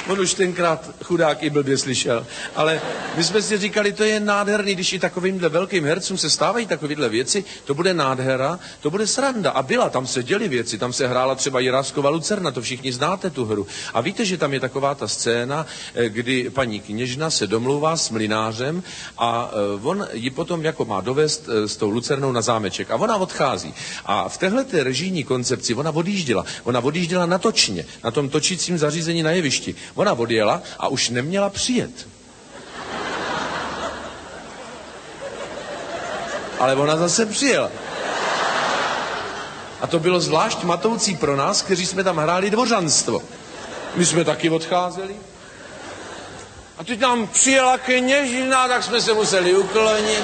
On už tenkrát chudák i blbě slyšel. Ale my jsme si říkali, to je nádherný, když i takovýmhle velkým hercům se stávají takovýhle věci, to bude nádhera, to bude sranda. A byla, tam se děly věci, tam se hrála třeba Jiráskova Lucerna, to všichni znáte tu hru. A víte, že tam je taková ta scéna, kdy paní kněžna se domlouvá s mlynářem a on ji potom jako má dovést s tou Lucernou na zámeček. A ona odchází. A v téhleté režijní koncepci ona odjížděla natočně, na tom točícím zařízení na jevišti. Ona odjela a už neměla přijet. Ale ona zase přijela. A to bylo zvlášť matoucí pro nás, kteří jsme tam hráli dvořanstvo. My jsme taky odcházeli. A teď nám přijela kněžina, tak jsme se museli uklonit.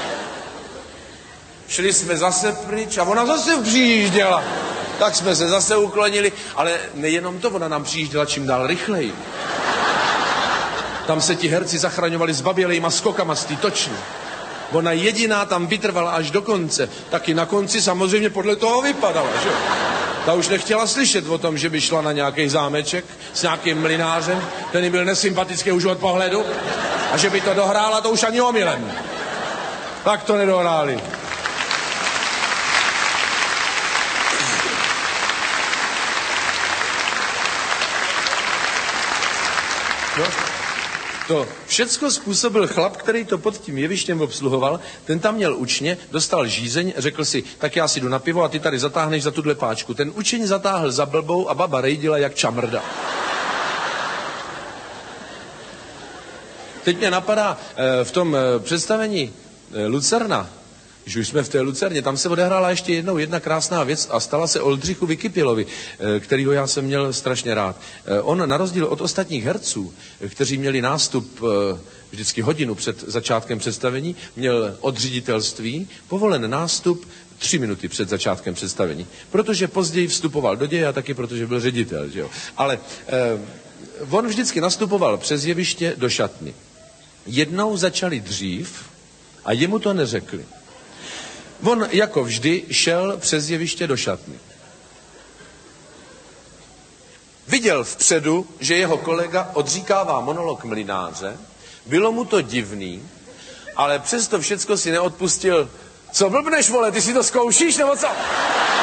Šli jsme zase pryč a ona zase přijížděla. Tak jsme se zase uklonili, ale nejenom to, ona nám přijížděla čím dál rychleji. Tam se ti herci zachraňovali s babělejma skokama z té točny. Ona jediná tam vytrvala až do konce. Taky na konci samozřejmě podle toho vypadala, že? Ta už nechtěla slyšet o tom, že by šla na nějaký zámeček s nějakým mlynářem, ten byl nesympatický už od pohledu, a že by to dohrála, to už ani omylem. Tak to nedohráli. No, to všecko způsobil chlap, který to pod tím jevištěm obsluhoval, ten tam měl učně, dostal žízeň, řekl si, tak já si jdu na pivo a ty tady zatáhneš za tuhle páčku. Ten učeň zatáhl za blbou a baba rejdila jak čamrda. Teď mě napadá, v tom představení Lucerna, když už jsme v té Lucerně, tam se odehrála ještě jednou jedna krásná věc a stala se Oldřichu Vykypilovi, kterýho já jsem měl strašně rád. On na rozdíl od ostatních herců, kteří měli nástup vždycky hodinu před začátkem představení, měl od ředitelství povolen nástup 3 minuty před začátkem představení. Protože později vstupoval do děje a taky protože byl ředitel. Že jo? Ale on vždycky nastupoval přes jeviště do šatny. Jednou začali dřív a jemu to neřekli. On jako vždy šel přes jeviště do šatny. Viděl vpředu, že jeho kolega odříkává monolog mlynáře, bylo mu to divný, ale přesto všecko si neodpustil. Co blbneš, vole, ty si to zkoušíš, nebo co?